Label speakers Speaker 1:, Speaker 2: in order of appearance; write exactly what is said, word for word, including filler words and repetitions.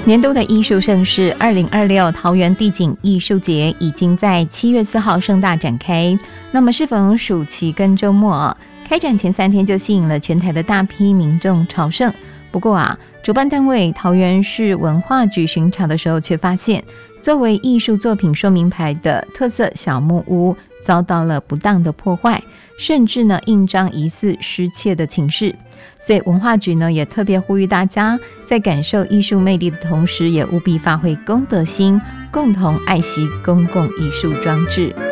Speaker 1: 年度的艺术盛事二零二六桃园地景艺术节已经在七月四号盛大展开。那么适逢暑期跟周末，开展前三天就吸引了全台的大批民众朝圣。不过啊，主办单位桃园市文化局巡查的时候，却发现作为艺术作品说明牌的特色小木屋遭到了不当的破坏，甚至呢印章疑似失窃的情势。所以文化局呢也特别呼吁大家，在感受艺术魅力的同时，也务必发挥公德心，共同爱惜公共艺术装置。